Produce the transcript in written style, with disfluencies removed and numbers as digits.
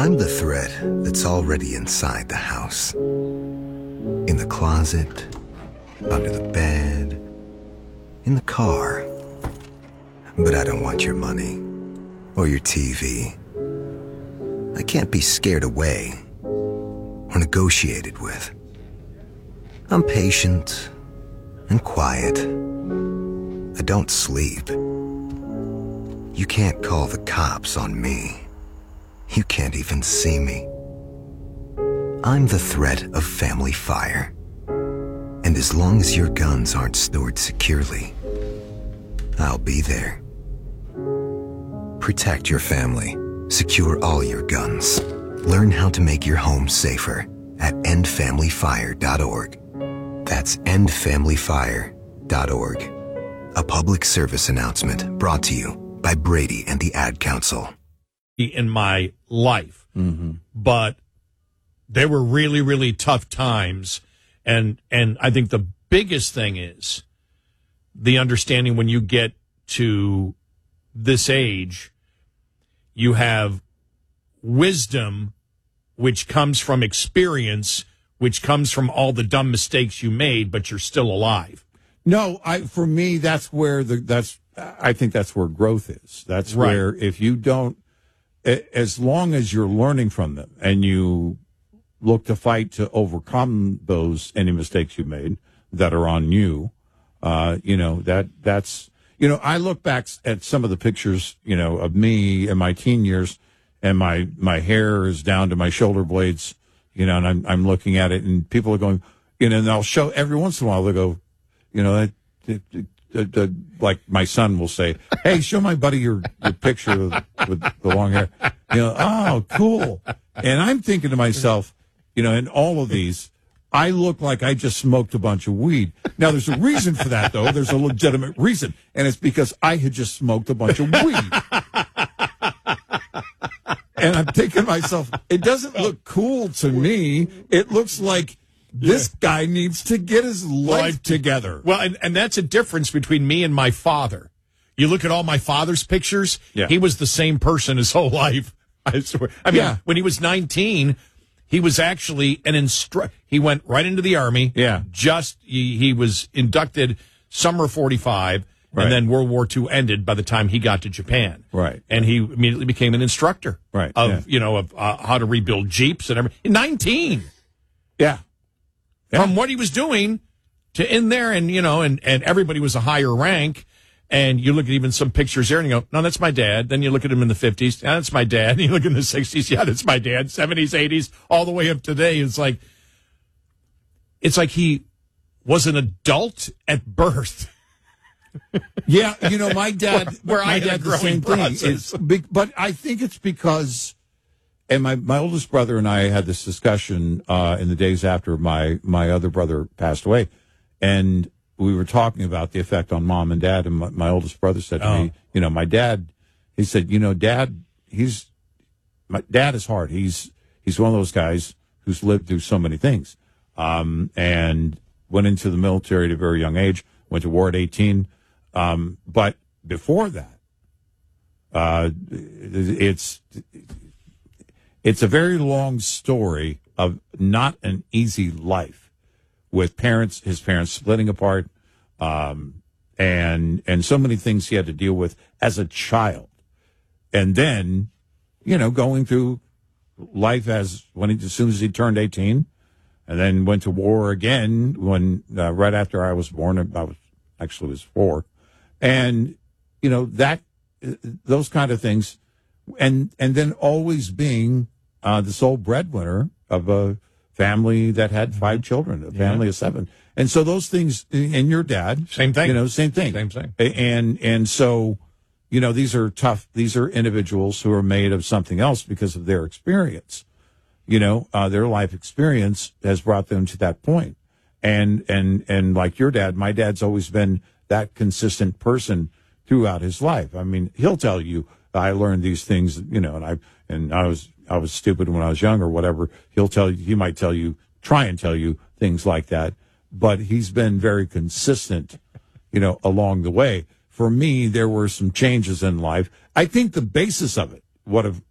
I'm the thread that's already inside the house. In the closet, under the bed, in the car. But I don't want your money or your TV. I can't be scared away or negotiated with. I'm patient and quiet. I don't sleep. You can't call the cops on me. You can't even see me. I'm the threat of family fire. And as long as your guns aren't stored securely, I'll be there. Protect your family. Secure all your guns. Learn how to make your home safer at endfamilyfire.org. That's endfamilyfire.org. A public service announcement brought to you by Brady and the Ad Council. In my life, but there were really, really tough times, and I think the biggest thing is the understanding when you get to this age, you have wisdom, which comes from experience, which comes from all the dumb mistakes you made, but you're still alive. No, for me, that's where I think that's where growth is. That's right. Where if you don't, as long as you're learning from them and you look to fight to overcome any mistakes you made that are on you, that's, I look back at some of the pictures, of me in my teen years, and my hair is down to my shoulder blades, and I'm looking at it, and people are going, and they'll show every once in a while, they go, like my son will say, "Hey, show my buddy your picture with the long hair." Oh, cool. And I'm thinking to myself, in all of these, I look like I just smoked a bunch of weed. Now, there's a reason for that, though. There's a legitimate reason, and it's because I had just smoked a bunch of weed. And I'm thinking to myself, it doesn't look cool to me. It looks like this guy needs to get his life together. Well, and that's a difference between me and my father. You look at all my father's pictures, he was the same person his whole life. I swear. I mean, when he was 19, he was actually an instructor. He went right into the Army. Yeah. He was inducted summer 45, right. And then World War II ended by the time he got to Japan. Right. And he immediately became an instructor. Right. Of how to rebuild Jeeps and everything. 19. Yeah. From what he was doing to in there, and everybody was a higher rank. And you look at even some pictures there and you go, no, that's my dad. Then you look at him in the 50s. Yeah, that's my dad. And you look in the 60s. Yeah, that's my dad. 70s, 80s, all the way up to today. It's like he was an adult at birth. Yeah. My dad, my dad, the same thing. But I think it's because, and my oldest brother and I had this discussion in the days after my other brother passed away. And we were talking about the effect on mom and dad, and my oldest brother said to me, my dad, he said, dad, my dad is hard. He's one of those guys who's lived through so many things, and went into the military at a very young age, went to war at 18. But before that, it's a very long story of not an easy life, with his parents splitting apart, and so many things he had to deal with as a child. And then, going through life as soon as he turned 18, and then went to war again when, right after I was born. I was 4. And, those kind of things. And then always being, the sole breadwinner of a family that had 5 children, a family of 7. And so those things, and your dad. Same thing. Same thing. Same thing. And so, these are tough. These are individuals who are made of something else because of their experience. Their life experience has brought them to that point. And like your dad, my dad's always been that consistent person throughout his life. I mean, he'll tell you, I learned these things, and I was stupid when I was young or whatever. He might try and tell you things like that, but he's been very consistent, along the way. For me, there were some changes in life. I think the basis of it,